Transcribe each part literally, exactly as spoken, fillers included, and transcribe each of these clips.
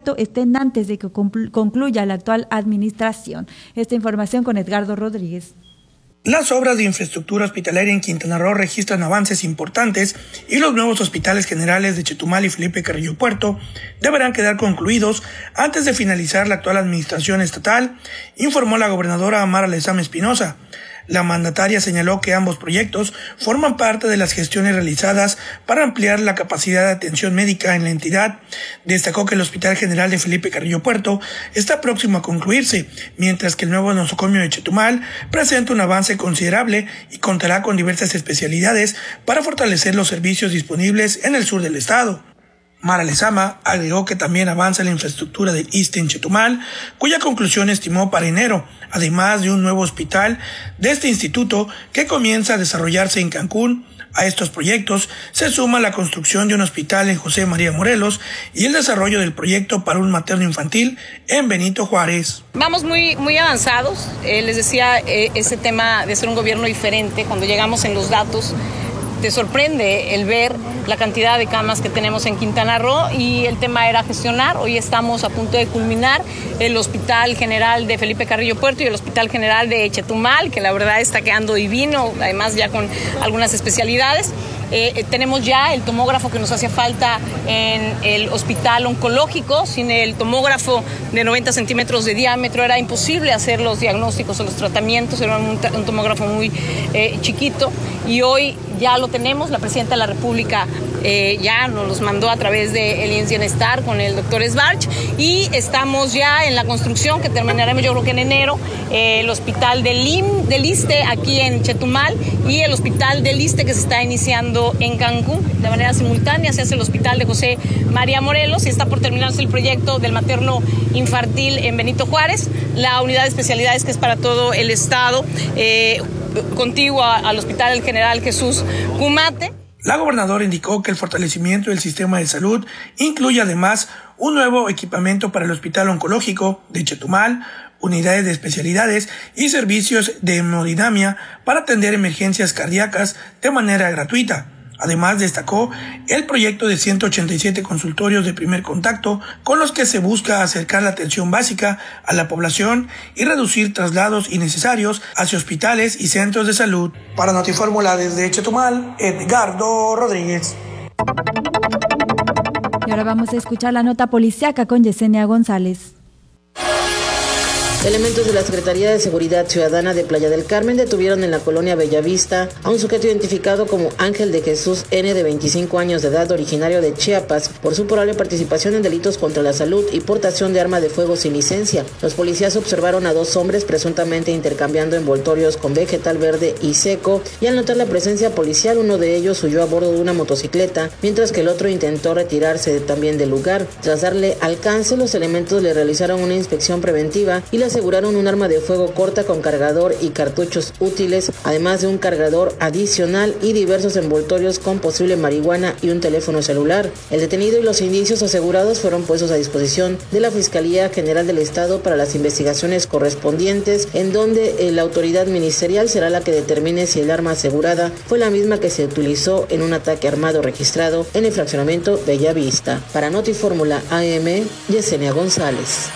impacto estén antes de que concluya la actual administración. Esta información con Edgardo Rodríguez. Las obras de infraestructura hospitalaria en Quintana Roo registran avances importantes y los nuevos hospitales generales de Chetumal y Felipe Carrillo Puerto deberán quedar concluidos antes de finalizar la actual administración estatal, informó la gobernadora Mara Lezama Espinosa. La mandataria señaló que ambos proyectos forman parte de las gestiones realizadas para ampliar la capacidad de atención médica en la entidad. Destacó que el Hospital General de Felipe Carrillo Puerto está próximo a concluirse, mientras que el nuevo nosocomio de Chetumal presenta un avance considerable y contará con diversas especialidades para fortalecer los servicios disponibles en el sur del estado. Mara Lezama agregó que también avanza la infraestructura del ISSSTE en Chetumal, cuya conclusión estimó para enero, además de un nuevo hospital de este instituto que comienza a desarrollarse en Cancún. A estos proyectos se suma la construcción de un hospital en José María Morelos y el desarrollo del proyecto para un materno infantil en Benito Juárez. Vamos muy, muy avanzados. Eh, les decía, eh, ese tema de ser un gobierno diferente, cuando llegamos en los datos, te sorprende el ver la cantidad de camas que tenemos en Quintana Roo y el tema era gestionar. Hoy estamos a punto de culminar el Hospital General de Felipe Carrillo Puerto y el Hospital General de Chetumal, que la verdad está quedando divino, además ya con algunas especialidades. Eh, tenemos ya el tomógrafo que nos hacía falta en el hospital oncológico. Sin el tomógrafo de noventa centímetros de diámetro era imposible hacer los diagnósticos o los tratamientos, era un, un tomógrafo muy eh, chiquito y hoy ya lo tenemos. La presidenta de la República eh, ya nos los mandó a través de el I M S S Bienestar con el doctor Svarch y estamos ya en la construcción que terminaremos yo creo que en enero, eh, el hospital del I M S S, del ISSSTE aquí en Chetumal y el hospital del ISSSTE que se está iniciando en Cancún. De manera simultánea se hace el hospital de José María Morelos y está por terminarse el proyecto del materno infantil en Benito Juárez, la unidad de especialidades que es para todo el estado, eh, contigua al Hospital General Jesús Cumate. La gobernadora indicó que el fortalecimiento del sistema de salud incluye además un nuevo equipamiento para el Hospital Oncológico de Chetumal, unidades de especialidades y servicios de hemodinamia para atender emergencias cardíacas de manera gratuita. Además, destacó el proyecto de ciento ochenta y siete consultorios de primer contacto con los que se busca acercar la atención básica a la población y reducir traslados innecesarios hacia hospitales y centros de salud. Para Notifórmula desde Chetumal, Edgardo Rodríguez. Y ahora vamos a escuchar la nota policíaca con Yesenia González. Elementos de la Secretaría de Seguridad Ciudadana de Playa del Carmen detuvieron en la colonia Bellavista a un sujeto identificado como Ángel de Jesús N, de veinticinco años de edad, originario de Chiapas, por su probable participación en delitos contra la salud y portación de arma de fuego sin licencia. Los policías observaron a dos hombres presuntamente intercambiando envoltorios con vegetal verde y seco y al notar la presencia policial, uno de ellos huyó a bordo de una motocicleta, mientras que el otro intentó retirarse también del lugar. Tras darle alcance, los elementos le realizaron una inspección preventiva y le aseguraron un arma de fuego corta con cargador y cartuchos útiles, además de un cargador adicional y diversos envoltorios con posible marihuana y un teléfono celular. El detenido y los indicios asegurados fueron puestos a disposición de la Fiscalía General del Estado para las investigaciones correspondientes, en donde la autoridad ministerial será la que determine si el arma asegurada fue la misma que se utilizó en un ataque armado registrado en el fraccionamiento Bellavista. Para Notifórmula A M, Yesenia González.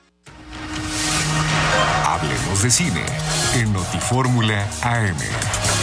De cine en Notifórmula A M.